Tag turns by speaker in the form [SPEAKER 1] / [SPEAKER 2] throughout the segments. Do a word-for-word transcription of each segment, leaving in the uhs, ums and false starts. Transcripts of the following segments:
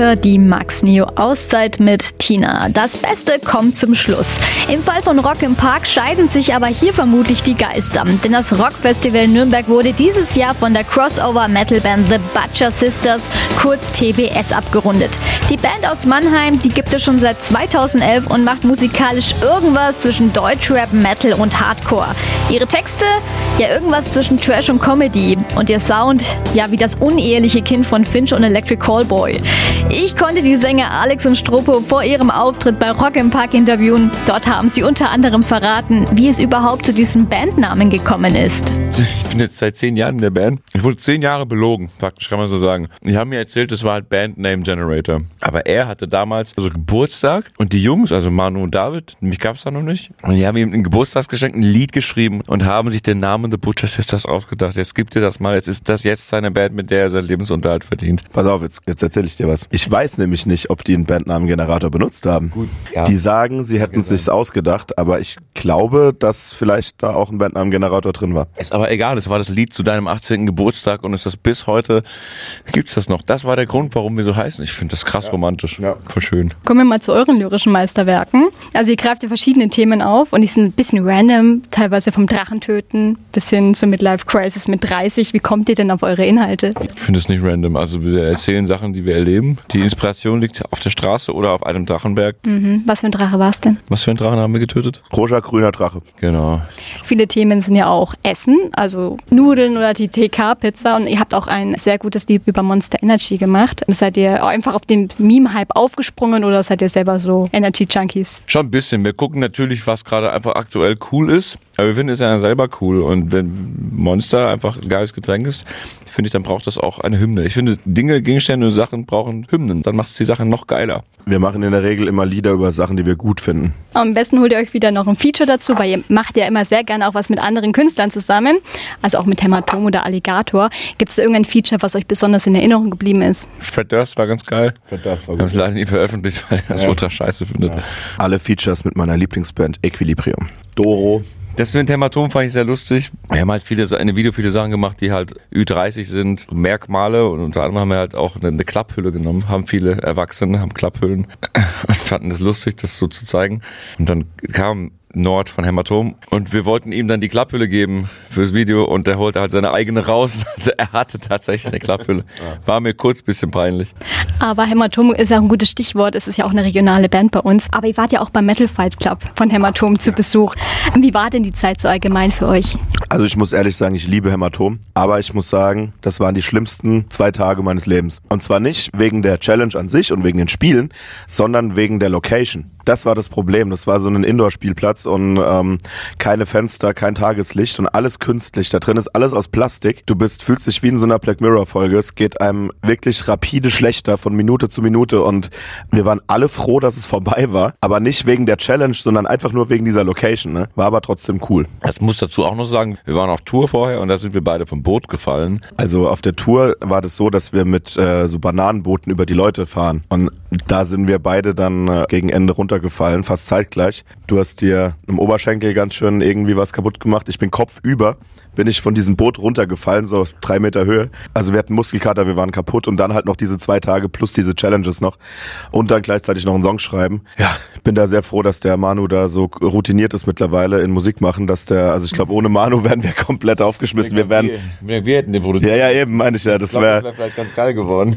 [SPEAKER 1] hört die Max Neo Auszeit mit Tina. Das Beste kommt zum Schluss. Im Fall von Rock im Park scheiden sich aber hier vermutlich die Geister. Denn das Rockfestival Nürnberg wurde dieses Jahr von der Crossover-Metal-Band The Butcher Sisters, kurz T B S, abgerundet. Die Band aus Mannheim, die gibt es schon seit zweitausendelf und macht musikalisch irgendwas zwischen Deutschrap, Metal und Hardcore. Ihre Texte? Ja, irgendwas zwischen Trash und Comedy. Und ihr Sound? Ja, wie das uneheliche Kind von Finch und Electric Callboy. Ich konnte die Sänger Alex und Stropo vor ihrem Auftritt bei Rock im Park interviewen. Dort haben sie unter anderem verraten, wie es überhaupt zu diesem Bandnamen gekommen ist.
[SPEAKER 2] Ich bin jetzt seit zehn Jahren in der Band. Ich wurde zehn Jahre belogen, faktisch kann man so sagen. Die haben mir erzählt, das war halt Band Name Generator. Aber er hatte damals also Geburtstag und die Jungs, also Manu und David, mich gab es da noch nicht, und die haben ihm ein Geburtstagsgeschenk ein Lied geschrieben und haben sich den Namen The Butcher Sisters ausgedacht. Jetzt gibt dir das mal, jetzt ist das jetzt seine Band, mit der er seinen Lebensunterhalt verdient.
[SPEAKER 3] Pass auf, jetzt, jetzt erzähle ich dir was. Ich weiß nämlich nicht, ob die einen Bandnamengenerator benutzt haben.
[SPEAKER 2] Gut, ja.
[SPEAKER 3] Die sagen, sie hätten es sich ausgedacht, aber ich glaube, dass vielleicht da auch ein Bandnamengenerator drin war.
[SPEAKER 2] Ist aber egal, es war das Lied zu deinem achtzehnten Geburtstag und ist das bis heute, gibt's das noch. Das war der Grund, warum wir so heißen. Ich finde das krass ja. romantisch. Ja. Voll schön.
[SPEAKER 1] Kommen wir mal zu euren lyrischen Meisterwerken. Also ihr greift ja verschiedene Themen auf und die sind ein bisschen random, teilweise vom Drachentöten bis hin zur Midlife Crisis mit dreißig. Wie kommt ihr denn auf eure Inhalte?
[SPEAKER 2] Ich finde es nicht random. Also wir erzählen Sachen, die wir erleben. Die Inspiration liegt auf der Straße oder auf einem Drachenberg.
[SPEAKER 1] Mhm. Was für ein Drache war es denn?
[SPEAKER 2] Was für einen Drachen haben wir getötet?
[SPEAKER 3] Rosa grüner Drache.
[SPEAKER 2] Genau.
[SPEAKER 1] Viele Themen sind ja auch Essen, also Nudeln oder die T K-Pizza, und ihr habt auch ein sehr gutes Lied über Monster Energy gemacht. Seid ihr einfach auf den Meme-Hype aufgesprungen oder seid ihr selber so Energy-Junkies?
[SPEAKER 2] Schon ein bisschen. Wir gucken natürlich, was gerade einfach aktuell cool ist, aber wir finden es ja selber cool, und wenn Monster einfach ein geiles Getränk ist, finde ich, dann braucht das auch eine Hymne. Ich finde, Dinge, Gegenstände und Sachen brauchen Hymnen. Dann macht es die Sachen noch geiler.
[SPEAKER 3] Wir machen in der Regel immer Lieder über Sachen, die wir gut finden.
[SPEAKER 1] Am besten holt ihr euch wieder noch ein Feature dazu, weil ihr macht ja immer sehr gerne auch was mit anderen Künstlern zusammen. Also auch mit Hämatom oder Alligator. Gibt es irgendein Feature, was euch besonders in Erinnerung geblieben ist?
[SPEAKER 2] Fred Durst war ganz geil.
[SPEAKER 3] Fred Durst war
[SPEAKER 2] gut. Wir haben es leider nie veröffentlicht, weil er es ja. ultra scheiße findet.
[SPEAKER 3] Ja. Alle Features mit meiner Lieblingsband Equilibrium. Doro.
[SPEAKER 2] Das mit Hämatom fand ich sehr lustig. Wir haben halt viele, in dem Video viele Sachen gemacht, die halt Ü dreißig sind, Merkmale, und unter anderem haben wir halt auch eine, eine Klapphülle genommen, haben viele Erwachsene, haben Klapphüllen und fanden das lustig, das so zu zeigen. Und dann kam Nord von Hämatom und wir wollten ihm dann die Klapphülle geben fürs Video und der holte halt seine eigene raus. Also er hatte tatsächlich eine Klapphülle. War mir kurz ein bisschen peinlich.
[SPEAKER 1] Aber Hämatom ist ja ein gutes Stichwort. Es ist ja auch eine regionale Band bei uns. Aber ihr wart ja auch beim Metal Fight Club von Hämatom zu Besuch. Wie war denn die Zeit so allgemein für euch?
[SPEAKER 3] Also ich muss ehrlich sagen, ich liebe Hämatom. Aber ich muss sagen, das waren die schlimmsten zwei Tage meines Lebens. Und zwar nicht wegen der Challenge an sich und wegen den Spielen, sondern wegen der Location. Das war das Problem. Das war so ein Indoor-Spielplatz und ähm, keine Fenster, kein Tageslicht und alles künstlich. Da drin ist alles aus Plastik. Du bist, fühlst dich wie in so einer Black Mirror-Folge. Es geht einem wirklich rapide schlechter von Minute zu Minute und wir waren alle froh, dass es vorbei war. Aber nicht wegen der Challenge, sondern einfach nur wegen dieser Location. Ne? War aber trotzdem cool.
[SPEAKER 2] Ich muss dazu auch noch sagen, wir waren auf Tour vorher und da sind wir beide vom Boot gefallen.
[SPEAKER 3] Also auf der Tour war das so, dass wir mit äh, so Bananenbooten über die Leute fahren. Und da sind wir beide dann äh, gegen Ende runtergefallen, fast zeitgleich. Du hast dir im Oberschenkel ganz schön irgendwie was kaputt gemacht. Ich bin kopfüber, bin ich von diesem Boot runtergefallen, so auf drei Meter Höhe. Also wir hatten Muskelkater, wir waren kaputt und dann halt noch diese zwei Tage plus diese Challenges noch und dann gleichzeitig noch einen Song schreiben. Ja, ich bin da sehr froh, dass der Manu da so routiniert ist mittlerweile in Musik machen, dass der, also ich glaube, ohne Manu wären wir komplett aufgeschmissen. Wir wären,
[SPEAKER 2] wir, wir hätten den produziert.
[SPEAKER 3] Ja, ja, eben, meine ich ja. Das wäre
[SPEAKER 2] wär vielleicht ganz geil geworden.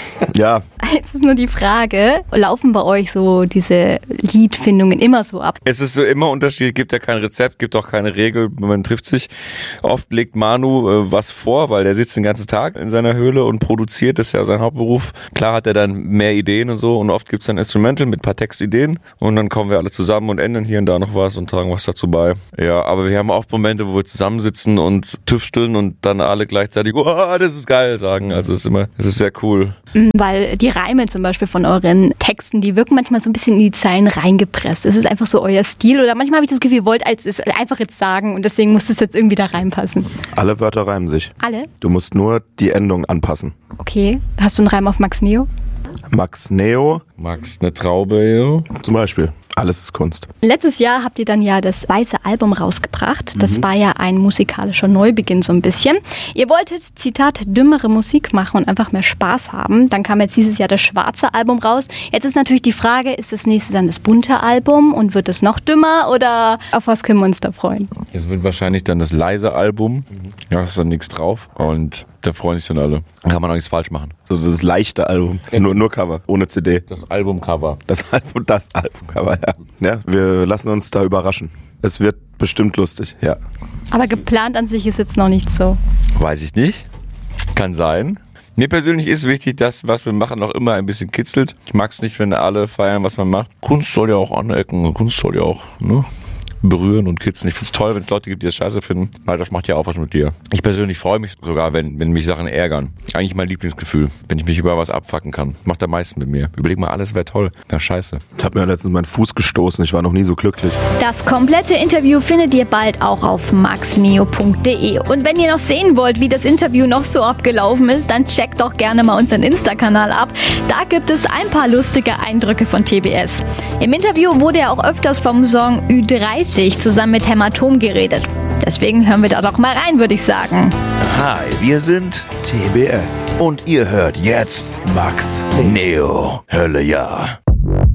[SPEAKER 3] Ja.
[SPEAKER 1] Jetzt ist nur die Frage, laufen bei euch so diese Liedfindungen immer so ab?
[SPEAKER 2] Es ist so immer unterschiedlich, gibt ja kein Rezept, gibt auch keine Regel, man trifft sich. Oft legt Manu äh, was vor, weil der sitzt den ganzen Tag in seiner Höhle und produziert, das ist ja sein Hauptberuf. Klar hat er dann mehr Ideen und so und oft gibt's dann Instrumental mit ein paar Textideen und dann kommen wir alle zusammen und ändern hier und da noch was und tragen was dazu bei. Ja, aber wir haben auch Momente, wo wir zusammensitzen und tüfteln und dann alle gleichzeitig, oh, das ist geil, sagen. Also es ist immer, es ist sehr cool.
[SPEAKER 1] Weil die Reime zum Beispiel von euren Texten, die wirken manchmal so ein bisschen in die Zeilen reingepresst. Ist es einfach so euer Stil oder manchmal habe ich das Gefühl, ihr wollt es einfach jetzt sagen und deswegen muss es jetzt irgendwie da reinpassen?
[SPEAKER 3] Alle Wörter reimen sich.
[SPEAKER 1] Alle?
[SPEAKER 3] Du musst nur die Endung anpassen.
[SPEAKER 1] Okay. Hast du einen Reim auf Max Neo?
[SPEAKER 3] Max Neo.
[SPEAKER 2] Max eine Traube, ja.
[SPEAKER 3] Zum Beispiel. Alles ist Kunst.
[SPEAKER 1] Letztes Jahr habt ihr dann ja das weiße Album rausgebracht. Das mhm. war ja ein musikalischer Neubeginn so ein bisschen. Ihr wolltet, Zitat, dümmere Musik machen und einfach mehr Spaß haben. Dann kam jetzt dieses Jahr das schwarze Album raus. Jetzt ist natürlich die Frage, ist das nächste dann das bunte Album und wird es noch dümmer oder auf was können wir uns da freuen?
[SPEAKER 2] Es wird wahrscheinlich dann das leise Album. Mhm. Ja, da ist dann nichts drauf und da freuen sich dann alle. Da kann man auch nichts falsch machen.
[SPEAKER 3] So das leichte Album, ja. nur, nur Cover, ohne C D.
[SPEAKER 2] Das Albumcover.
[SPEAKER 3] Das Album, das Albumcover, ja. Ja, wir lassen uns da überraschen. Es wird bestimmt lustig, ja.
[SPEAKER 1] Aber geplant an sich ist jetzt noch nicht so.
[SPEAKER 2] Weiß ich nicht. Kann sein. Mir persönlich ist wichtig, dass was wir machen noch immer ein bisschen kitzelt. Ich mag es nicht, wenn alle feiern, was man macht. Kunst soll ja auch anecken, Kunst soll ja auch, ne? berühren und kitzeln. Ich find's toll, wenn es Leute gibt, die das scheiße finden, weil das macht ja auch was mit dir. Ich persönlich freue mich sogar, wenn, wenn mich Sachen ärgern. Eigentlich mein Lieblingsgefühl, wenn ich mich über was abfacken kann. Macht am meisten mit mir. Überleg mal, alles wäre toll. Na scheiße.
[SPEAKER 3] Ich habe mir letztens meinen Fuß gestoßen. Ich war noch nie so glücklich.
[SPEAKER 1] Das komplette Interview findet ihr bald auch auf maxneo punkt de. Und wenn ihr noch sehen wollt, wie das Interview noch so abgelaufen ist, dann checkt doch gerne mal unseren Insta-Kanal ab. Da gibt es ein paar lustige Eindrücke von T B S. Im Interview wurde er auch öfters vom Song Ü dreißig zusammen mit Hämatom geredet. Deswegen hören wir da doch mal rein, würde ich sagen.
[SPEAKER 4] Hi, wir sind T B S und ihr hört jetzt Max Neo. Hölle ja.